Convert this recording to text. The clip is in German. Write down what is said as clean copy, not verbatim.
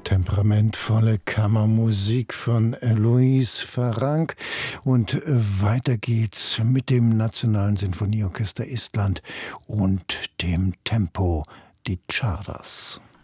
Temperamentvolle Kammermusik von Louise Farranc. Und weiter geht's mit dem Nationalen Sinfonieorchester Estland und dem Tempo di Czardas.